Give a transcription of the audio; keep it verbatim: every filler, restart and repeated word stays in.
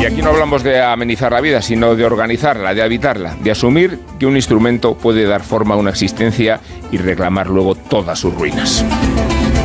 aquí no hablamos de amenizar la vida, sino de organizarla, de habitarla, de asumir que un instrumento puede dar forma a una existencia y reclamar luego todas sus ruinas.